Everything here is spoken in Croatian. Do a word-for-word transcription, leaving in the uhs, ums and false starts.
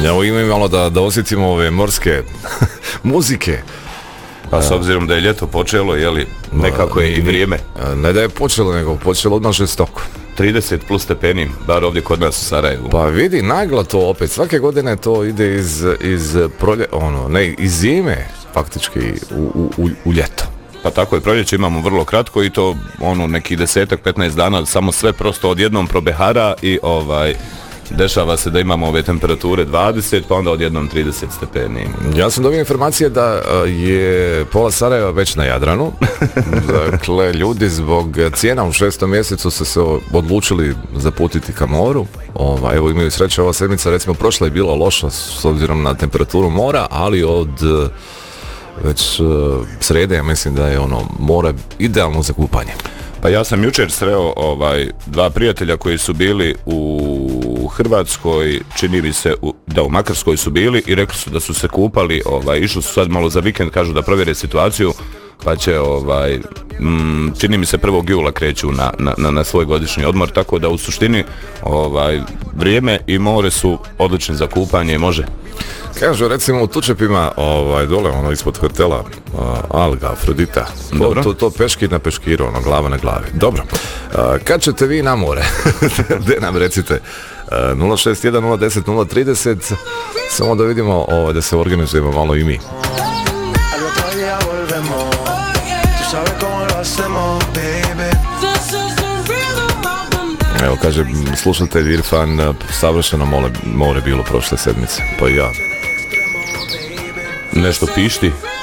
Evo ima malo da, da osjetimo ove morske muzike. Pa s obzirom da je ljeto počelo, jeli, nekako je i vrijeme. Ne da je počelo, nego počelo odmah žestoko. trideset plus stepeni, bar ovdje kod nas u Sarajevu. Pa vidi, naglo to opet, svake godine to ide iz, iz prolje, ono, ne, iz zime, faktički u, u, u ljeto. Pa tako je, proljeće imamo vrlo kratko i to ono neki desetak, petnaest dana, samo sve prosto odjednom probehara i ovaj... Dešava se da imamo ove temperature dvadeset, pa onda odjednom trideset stepeni. Ja sam dobio informacije da je pola Sarajeva već na Jadranu. Dakle, ljudi zbog cijena u šestom mjesecu su se odlučili zaputiti ka moru. Ova, evo imaju sreće, ova sedmica recimo prošla je bila loša s obzirom na temperaturu mora, ali od već srede ja mislim da je ono more idealno za kupanje. Pa ja sam jučer sreo ovaj, dva prijatelja koji su bili u Hrvatskoj, čini mi se u, da u Makarskoj su bili i rekli su da su se kupali, ovaj, išli su sad malo za vikend, kažu da provjere situaciju, pa će, ovaj, m, čini mi se prvog jula kreću na, na, na, na svoj godišnji odmor, tako da u suštini ovaj, vrijeme i more su odlični za kupanje, može. Kažu recimo u Tučepima ovaj, dole ono ispod hotela uh, Alga, Afrodita, to, to, to peškir na peškiru, ono glava na glavi. Dobro, uh, kad ćete vi na more? Gde nam recite? Uh, nula šest jedan nula deset nula trideset, samo da vidimo ovaj, da se organizujemo malo i mi. Evo kaže slušatelj Irfan, savršeno more, more bilo prošle sedmice, pa i ja. Nešto pišti?